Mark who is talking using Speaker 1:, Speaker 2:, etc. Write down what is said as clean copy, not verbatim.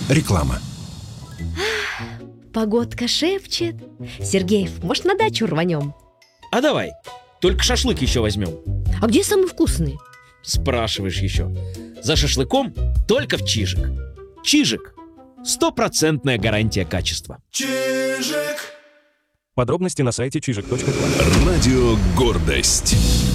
Speaker 1: Реклама.
Speaker 2: Погодка шепчет. Сергеев, может, на дачу рванем?
Speaker 3: А давай, только шашлык еще возьмем.
Speaker 2: А где самый вкусный?
Speaker 3: Спрашиваешь еще. За шашлыком только в Чижик. Чижик. 100% гарантия качества.
Speaker 4: Чижик.
Speaker 5: Подробности на сайте чижик.ква.
Speaker 1: Радио «Гордость».